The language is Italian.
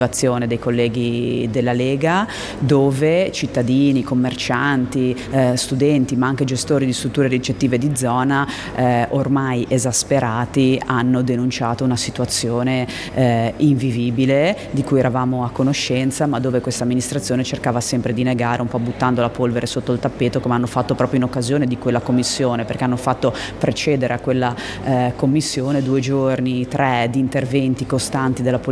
dei colleghi della Lega, dove cittadini, commercianti, studenti ma anche gestori di strutture ricettive di zona ormai esasperati hanno denunciato una situazione invivibile di cui eravamo a conoscenza, ma dove questa amministrazione cercava sempre di negare, un po' buttando la polvere sotto il tappeto, come hanno fatto proprio in occasione di quella commissione, perché hanno fatto precedere a quella commissione 2 giorni, 3 di interventi costanti della polizia